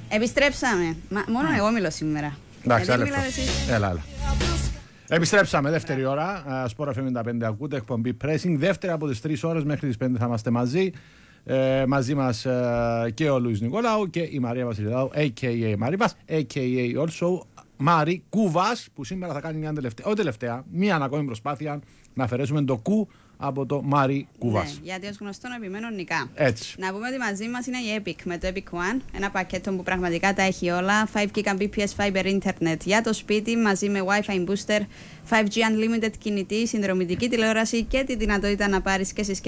Επιστρέψαμε. Μόνο εγώ μιλώ σήμερα. Εντάξει, έλα. Επιστρέψαμε δεύτερη ώρα. Σπόρα FM 95 ακούτε, εκπομπή Pressing. Δεύτερη από τις 3 ώρες μέχρι τις 5 θα είμαστε μαζί. Μαζί μας και ο Λουίς Νικολάου και η Μαρία Βασιλιδάου, a.k.a. Μαρίβας, a.k.a. also Μάρη Κούβας, που σήμερα θα κάνει μια ακόμη προσπάθεια να αφαιρέσουμε το κου από το Μάρη Κούβας. Ναι, γιατί ως γνωστόν επιμένω νικά. Έτσι. Να πούμε ότι μαζί μας είναι η Epic με το Epic One, ένα πακέτο που πραγματικά τα έχει όλα. 5 Gbps Fiber Internet για το σπίτι, μαζί με Wi-Fi Booster, 5G Unlimited κινητή, συνδρομητική τηλεόραση και τη δυνατότητα να πάρεις και συσκευή